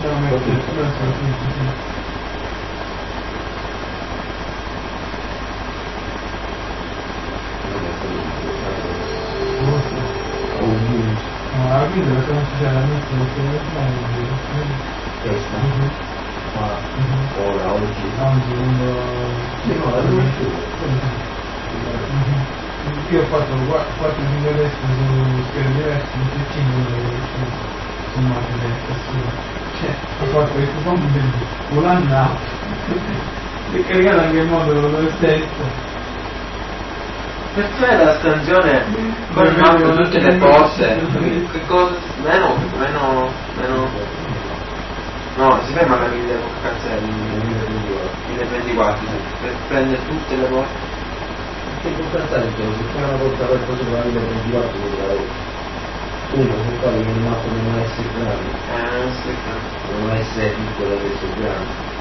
quindi la cosa sinceramente questa ora oggi quando io ho fatto 4 video adesso su schermi diversi, tutti e 5 sommate le stazioni, cioè ho fatto questo compito volando out e caricato anche il modulo lo stesso. Perché la scansione con il mappo tutte le cose, che cosa? Meno no, si ferma la 1000 cancelli, 1024, per prendere tutte le cose. Che importante, se fai una volta per cose con la 1024 lo trovi. Comunque se poi il mappo non essere grande, non essere piccolo, deve essere grande.